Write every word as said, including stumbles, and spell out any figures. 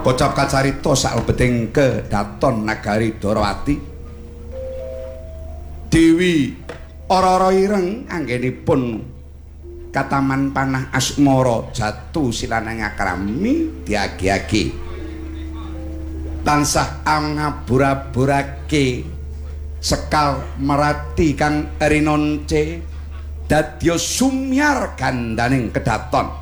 Kocap kacarita saklebeting kedaton nagari Darawati. Dewi Ora-ora ireng anggenipun kataman panah asmara jatuh silanang akrami diagi-agi. Tansah ngabur-aburake sekal merati kang rinonce dadya sumyar gandaning kedaton.